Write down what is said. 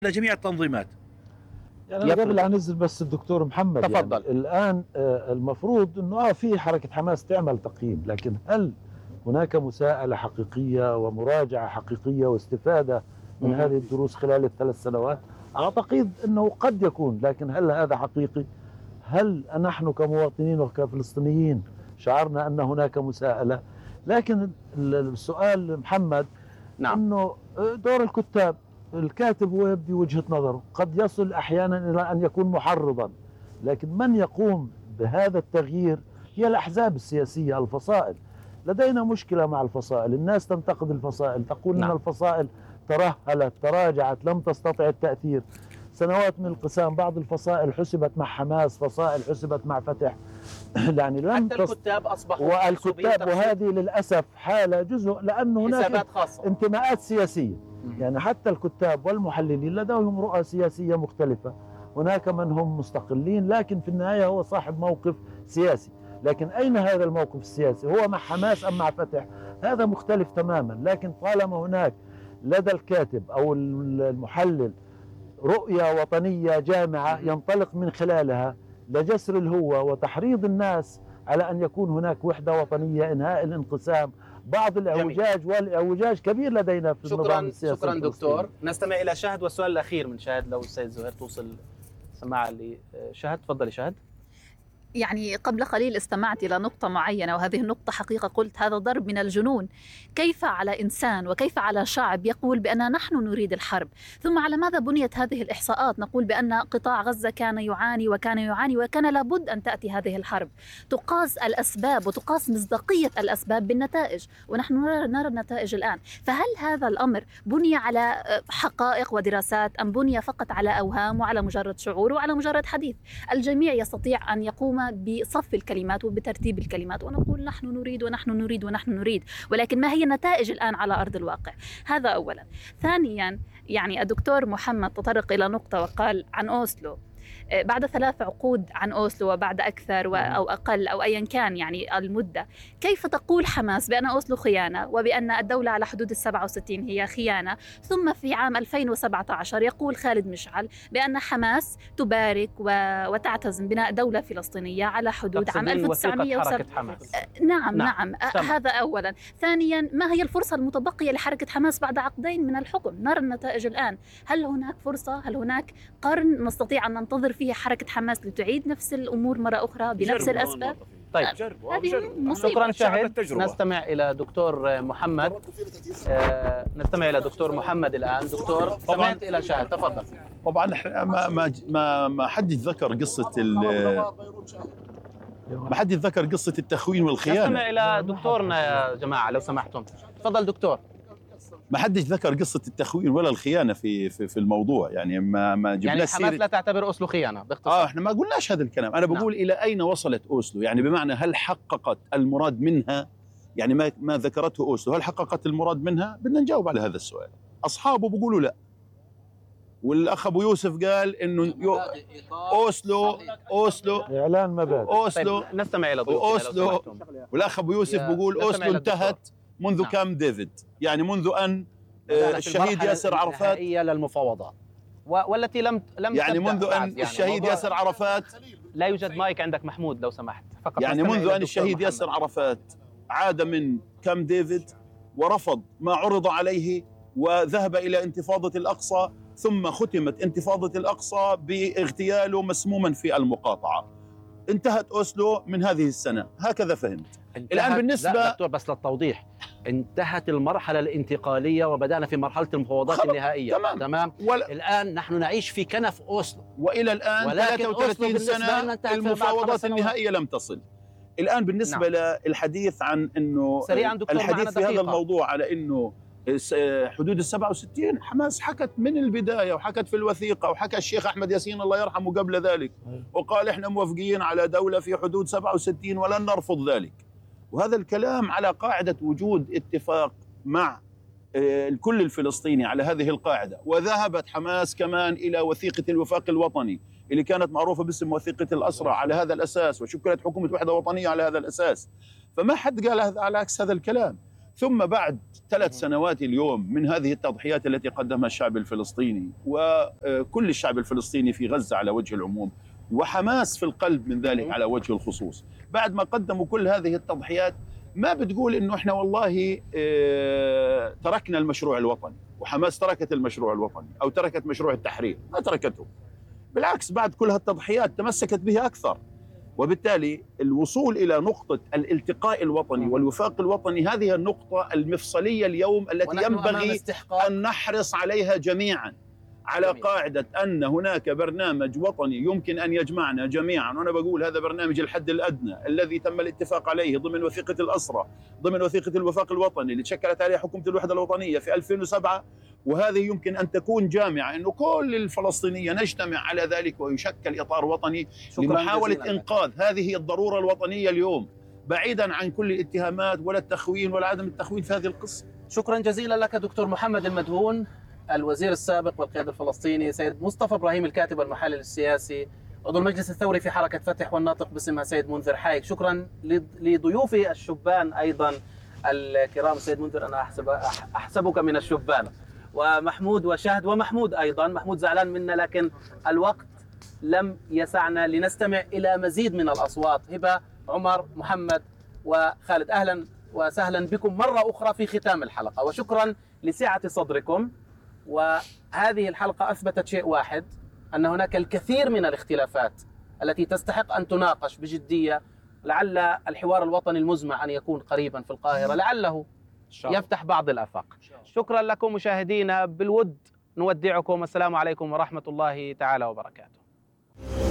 لجميع التنظيمات. يعني قبل أن أنزل بس الدكتور محمد، تفضل. يعني الآن المفروض أنه في حركة حماس تعمل تقييم، لكن هل هناك مساءلة حقيقية ومراجعة حقيقية واستفادة من هذه الدروس خلال الثلاث سنوات؟ أعتقد أنه قد يكون، لكن هل هذا حقيقي؟ هل نحن كمواطنين وكفلسطينيين شعرنا أن هناك مساءلة؟ لكن السؤال محمد، نعم، أنه دور الكتاب، الكاتب هو يبدي وجهة نظره، قد يصل أحيانا إلى أن يكون محرضا، لكن من يقوم بهذا التغيير هي الأحزاب السياسية، الفصائل. لدينا مشكلة مع الفصائل، الناس تنتقد الفصائل، تقول نعم. أن الفصائل ترهلت، تراجعت، لم تستطع التأثير. سنوات من القسام، بعض الفصائل حسبت مع حماس، فصائل حسبت مع فتح. يعني لم حتى الكتاب أصبحوا والكتاب، وهذه للأسف حالة جزء، لأن هناك حسابات خاصة، انتماءات سياسية. يعني حتى الكتاب والمحللين لديهم رؤى سياسية مختلفة، هناك من هم مستقلين، لكن في النهاية هو صاحب موقف سياسي. لكن أين هذا الموقف السياسي؟ هو مع حماس أم مع فتح؟ هذا مختلف تماما. لكن طالما هناك لدى الكاتب أو المحلل رؤية وطنية جامعة ينطلق من خلالها لجسر الهوة وتحريض الناس على أن يكون هناك وحدة وطنية، إنهاء الانقسام، بعض الإعوجاج، والإعوجاج كبير لدينا في النظام السياسي. شكرا دكتور. نستمع إلى شهد، والسؤال الأخير من شهد لو السيد زهير توصل سماعة لشهد. تفضلي شهد. يعني قبل قليل استمعت إلى نقطة معينة، وهذه النقطة حقيقة قلت هذا ضرب من الجنون. كيف على إنسان وكيف على شعب يقول بأن نحن نريد الحرب؟ ثم على ماذا بنيت هذه الإحصاءات؟ نقول بأن قطاع غزة كان يعاني وكان لابد أن تأتي هذه الحرب. تقاس الأسباب وتقاس مصداقية الأسباب بالنتائج، ونحن نرى النتائج الآن. فهل هذا الأمر بني على حقائق ودراسات، أم بني فقط على أوهام وعلى مجرد شعور وعلى مجرد حديث؟ الجميع يستطيع أن يقوم بصف الكلمات وبترتيب الكلمات ونقول نحن نريد ونحن نريد ونحن نريد، ولكن ما هي النتائج الآن على أرض الواقع؟ هذا أولا. ثانيا، يعني الدكتور محمد تطرق إلى نقطة وقال عن أوسلو، بعد 3 عقود عن أوسلو وبعد أكثر أو أقل أو أيا كان يعني المدة، كيف تقول حماس بأن أوسلو خيانة وبأن الدولة على حدود 67 هي خيانة، ثم في عام 2017 يقول خالد مشعل بأن حماس تبارك وتعتزم بناء دولة فلسطينية على حدود عام 1970. نعم. هذا أولا. ثانيا، ما هي الفرصة المتبقية لحركة حماس بعد عقدين من الحكم؟ نرى النتائج الآن. هل هناك فرصة؟ هل هناك قرن نستطيع أن ننتظر فيه حركة حماس لتعيد نفس الأمور مرة أخرى بنفس الأسباب؟ طيب، هذه مصيبة. شكرا شاهد. نستمع إلى دكتور محمد. نستمع إلى دكتور محمد الآن. دكتور، سمعت إلى شاهد، تفضل. طبعا ما حد ذكر قصة ما حد ذكر قصة التخوين والخيانة. نستمع إلى دكتورنا يا جماعة لو سمحتم. تفضل دكتور. ما حدش ذكر قصة التخوين ولا الخيانة في الموضوع. يعني ما جبنا يعني حماس لا تعتبر أوسلو خيانة باختصار. احنا ما قلناش هذا الكلام. انا بقول إلى أين وصلت أوسلو، يعني بمعنى هل حققت المراد منها؟ يعني ما ذكرته أوسلو هل حققت المراد منها؟ بدنا نجاوب على هذا السؤال. أصحابه بيقولوا لا، والأخ أبو يوسف قال إنه أوسلو إعلان مبادئ أوسلو. طيب، نستمع إلى أوسلو. والأخ أبو يوسف بيقول أوسلو انتهت منذ كام ديفيد، يعني منذ أن الشهيد ياسر عرفات للمفاوضات، والتي لم يعني منذ أن الشهيد ياسر عرفات. لا يوجد مايك عندك محمود لو سمحت فقط. يعني منذ أن الشهيد ياسر عرفات عاد من كام ديفيد ورفض ما عرض عليه وذهب إلى انتفاضة الأقصى، ثم ختمت انتفاضة الأقصى باغتياله مسموما في المقاطعة. انتهت أوسلو من هذه السنة، هكذا فهمت. الآن بالنسبة لا دكتور، بس للتوضيح، انتهت المرحلة الانتقالية وبدأنا في مرحلة المفاوضات النهائية. تمام. الآن نحن نعيش في كنف أوسلو، وإلى الآن 33 سنة المفاوضات النهائية لم تصل. الآن بالنسبة للحديث عن أنه الحديث في هذا الموضوع على أنه حدود 67، حماس حكت من البداية وحكت في الوثيقة، وحكى الشيخ أحمد ياسين الله يرحمه قبل ذلك وقال إحنا موافقين على دولة في حدود 67 ولن نرفض ذلك. وهذا الكلام على قاعدة وجود اتفاق مع الكل الفلسطيني على هذه القاعدة. وذهبت حماس كمان إلى وثيقة الوفاق الوطني اللي كانت معروفة باسم وثيقة الأسرى على هذا الأساس، وشكلت حكومة وحدة وطنية على هذا الأساس. فما حد قال على عكس هذا الكلام. ثم بعد 3 سنوات اليوم من هذه التضحيات التي قدمها الشعب الفلسطيني وكل الشعب الفلسطيني في غزة على وجه العموم، وحماس في القلب من ذلك على وجه الخصوص، بعد ما قدموا كل هذه التضحيات ما بتقول إنه إحنا والله تركنا المشروع الوطني، وحماس تركت المشروع الوطني أو تركت مشروع التحرير، ما تركته، بالعكس بعد كل هالتضحيات تمسكت به أكثر. وبالتالي الوصول إلى نقطة الالتقاء الوطني والوفاق الوطني هذه النقطة المفصلية اليوم التي ينبغي أن نحرص عليها جميعا، على قاعدة أن هناك برنامج وطني يمكن أن يجمعنا جميعا. وأنا بقول هذا برنامج الحد الأدنى الذي تم الاتفاق عليه ضمن وثيقة الأسرة، ضمن وثيقة الوفاق الوطني اللي تشكلت عليها حكومة الوحدة الوطنية في 2007، وهذه يمكن أن تكون جامعة أنه كل الفلسطينية نجتمع على ذلك ويشكل إطار وطني لمحاولة إنقاذ هذه الضرورة الوطنية اليوم، بعيدا عن كل الاتهامات ولا التخوين ولا عدم التخوين في هذه القصة. شكرا جزيلا لك دكتور محمد المدهون، الوزير السابق والقيادي الفلسطيني. سيد مصطفى إبراهيم الكاتب والمحلل السياسي، عضو المجلس الثوري في حركة فتح والناطق باسمها سيد منذر حايك. شكرا لضيوفي الشبان أيضا الكرام. سيد منذر أنا أحسبك من الشبان، ومحمود وشهد ومحمود أيضا. محمود زعلان منا لكن الوقت لم يسعنا لنستمع إلى مزيد من الأصوات. هبة، عمر، محمد وخالد، أهلا وسهلا بكم مرة أخرى في ختام الحلقة، وشكرا لسعة صدركم. وهذه الحلقة أثبتت شيء واحد، أن هناك الكثير من الاختلافات التي تستحق أن تناقش بجدية. لعل الحوار الوطني المزمع أن يكون قريبا في القاهرة، لعله يفتح بعض الآفاق. شكرا لكم مشاهدينا، بالود نودعكم، والسلام عليكم ورحمة الله تعالى وبركاته.